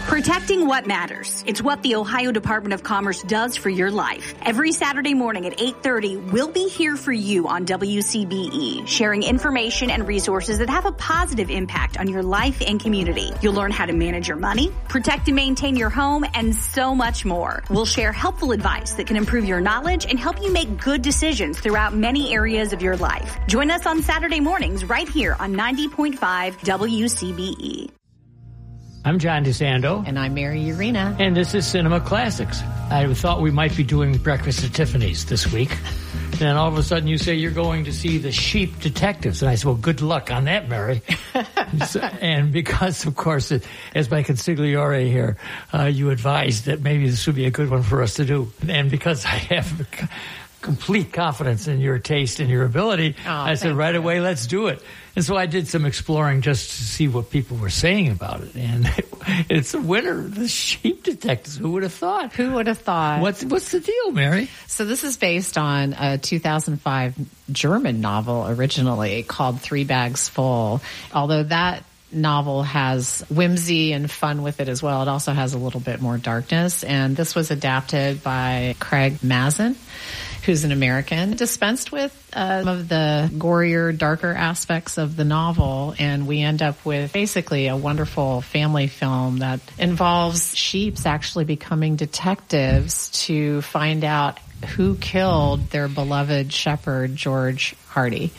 Protecting what matters. It's what the Ohio Department of Commerce does for your life. Every Saturday morning at 8:30, we'll be here for you on WCBE, sharing information and resources that have a positive impact on your life and community. You'll learn how to manage your money, protect and maintain your home, and so much more. We'll share helpful advice that can improve your knowledge and help you make good decisions throughout many areas of your life. Join us on Saturday mornings right here on 90.5 WCBE. I'm John DeSando. And I'm Mary Urena. And this is Cinema Classics. I thought we might be doing Breakfast at Tiffany's this week. Then all of a sudden you say you're going to see The Sheep Detectives. And I said, well, good luck on that, Mary. And because, of course, as my consigliere here, you advised that maybe this would be a good one for us to do. And because I have complete confidence in your taste and your ability, I said, right away, let's do it. And so I did some exploring just to see what people were saying about it. And it's a winner, The Sheep Detectives. Who would have thought? Who would have thought? What's the deal, Mary? So this is based on a 2005 German novel originally called Three Bags Full. Although that novel has whimsy and fun with it as well, it also has a little bit more darkness. And this was adapted by Craig Mazin, who's an American, dispensed with some of the gorier, darker aspects of the novel, and we end up with basically a wonderful family film that involves sheeps actually becoming detectives to find out who killed their beloved shepherd, George Hardy.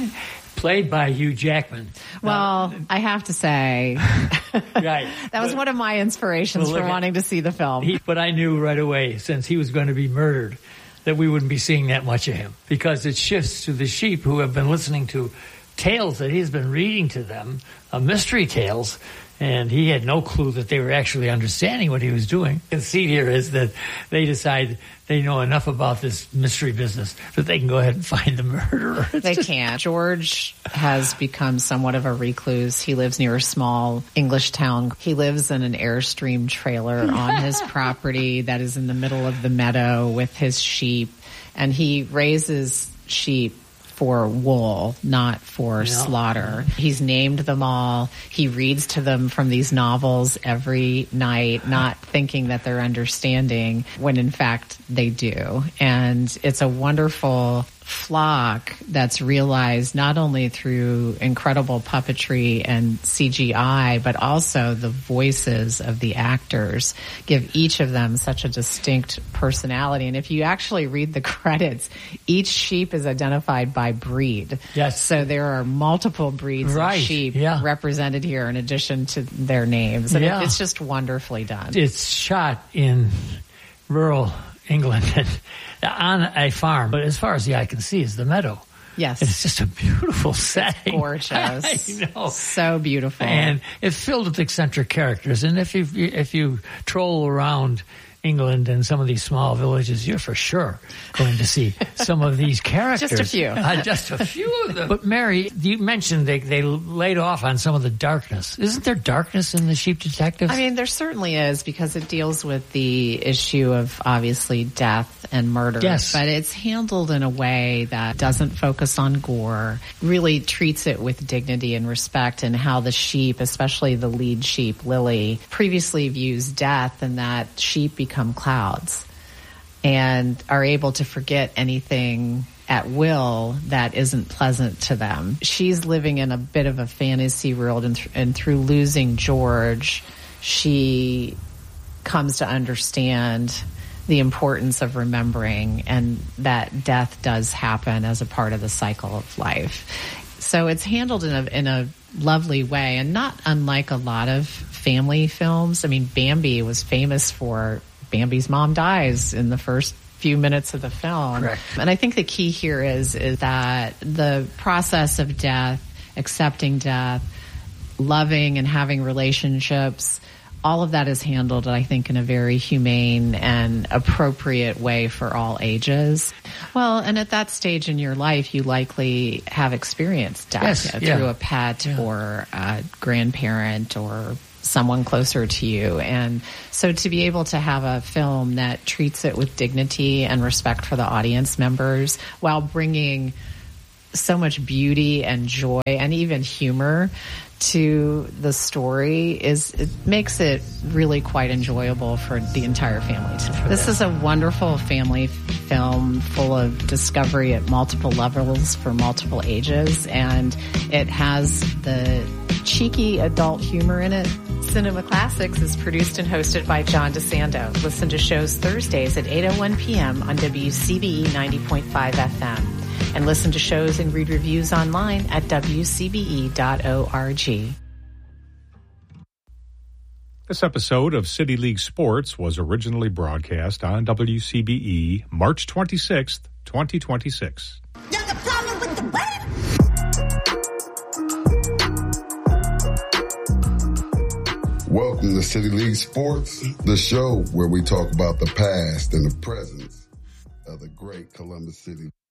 Played by Hugh Jackman. Well, I have to say, right. That was one of my inspirations for wanting to see the film. But I knew right away, since he was going to be murdered, that we wouldn't be seeing that much of him, because it shifts to the sheep who have been listening to tales that he's been reading to them, mystery tales, and he had no clue that they were actually understanding what he was doing. The conceit here is that they decide they know enough about this mystery business that they can go ahead and find the murderer. They can't. George has become somewhat of a recluse. He lives near a small English town. He lives in an Airstream trailer on his property that is in the middle of the meadow with his sheep, and he raises sheep for wool, not for slaughter. He's named them all. He reads to them from these novels every night, not thinking that they're understanding when in fact they do. And it's a wonderful flock that's realized not only through incredible puppetry and CGI, but also the voices of the actors give each of them such a distinct personality. And if you actually read the credits, each sheep is identified by breed. Yes. So there are multiple breeds of sheep represented here in addition to their names. And it's just wonderfully done. It's shot in rural England on a farm, but as far as the eye can see is the meadow. Yes. It's just a beautiful setting. It's gorgeous. I know. So beautiful. And it's filled with eccentric characters. And if you troll around England and some of these small villages, you're for sure going to see some of these characters. Just a few. Just a few of them. But Mary, you mentioned they laid off on some of the darkness. Isn't there darkness in The Sheep Detectives? I mean, there certainly is, because it deals with the issue of obviously death and murder. Yes. But it's handled in a way that doesn't focus on gore, really treats it with dignity and respect, and how the sheep, especially the lead sheep, Lily, previously views death, and that sheep become clouds and are able to forget anything at will that isn't pleasant to them. She's living in a bit of a fantasy world, and through losing George, she comes to understand the importance of remembering, and that death does happen as a part of the cycle of life. So it's handled in a lovely way, and not unlike a lot of family films. I mean, Bambi was famous for Bambi's mom dies in the first few minutes of the film. Correct. And I think the key here is that the process of death, accepting death, loving and having relationships, all of that is handled, I think, in a very humane and appropriate way for all ages. Well, and at that stage in your life, you likely have experienced death through a pet or a grandparent or someone closer to you. And so to be able to have a film that treats it with dignity and respect for the audience members while bringing so much beauty and joy and even humor to the story. It makes it really quite enjoyable for the entire family. This is a wonderful family film full of discovery at multiple levels for multiple ages, and it has the cheeky adult humor in it. Cinema Classics is produced and hosted by John DeSando. Listen to shows Thursdays at 8:01 p.m. on WCBE 90.5 FM. And listen to shows and read reviews online at WCBE.org. This episode of City League Sports was originally broadcast on WCBE March 26th, 2026. There's a problem with the what? Welcome to City League Sports, the show where we talk about the past and the present of the great Columbus City.